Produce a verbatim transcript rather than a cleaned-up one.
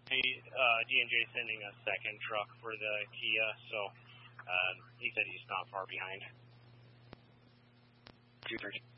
Hey, uh, D and J sending a second truck for the Kia, so um, he said he's not far behind. two thirty.